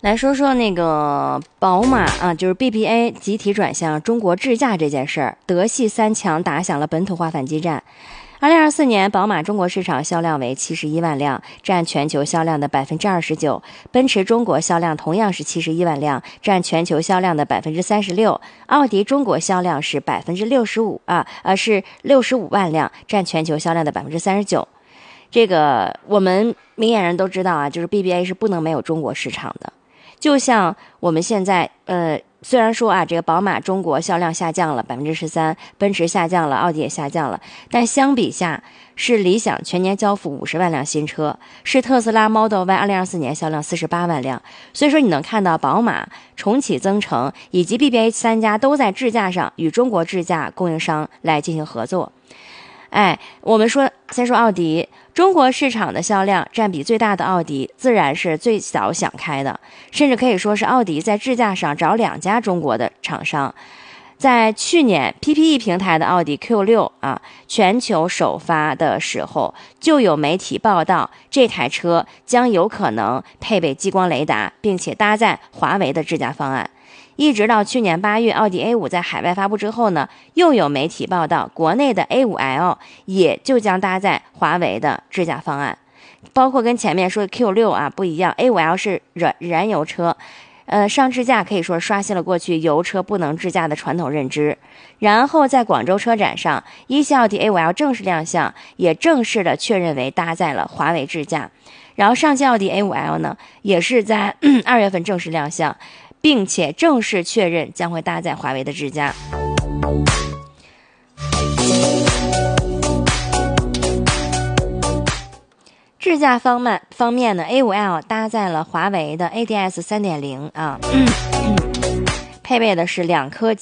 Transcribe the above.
来说说那个宝马啊，就是 BBA 集体转向中国智驾这件事儿，德系三强打响了本土化反击战。2024年，宝马中国市场销量为71万辆，占全球销量的29%；奔驰中国销量同样是71万辆，占全球销量的36%；奥迪中国销量是65%是65万辆，占全球销量的39%。这个我们明眼人都知道啊，就是 BBA 是不能没有中国市场的。就像我们现在虽然说啊，这个宝马中国销量下降了13%，奔驰下降了，奥迪也下降了，但相比下是理想全年交付50万辆新车，是特斯拉 Model Y 2024年销量48万辆。所以说你能看到宝马重启增程以及 BBA 三家都在智驾上与中国智驾供应商来进行合作。我们先说奥迪，中国市场的销量占比最大的奥迪自然是最早想开的，甚至可以说是奥迪在智驾上找2家中国的厂商。在去年 PPE 平台的奥迪 Q6 全球首发的时候，就有媒体报道这台车将有可能配备激光雷达，并且搭载华为的智驾方案。一直到去年8月，奥迪 A5 在海外发布之后呢，又有媒体报道国内的 A5L 也就将搭载华为的智驾方案。包括跟前面说的 Q6 不一样， A5L 是燃油车，上智驾可以说刷新了过去油车不能智驾的传统认知。然后在广州车展上，一汽奥迪 A5L 正式亮相，也正式的确认为搭载了华为智驾。然后上汽奥迪 A5L 呢，也是在2月份正式亮相，并且正式确认将会搭载华为的智驾。智驾方面呢 ，A5L 搭载了华为的 ADS 3.0配备的是2颗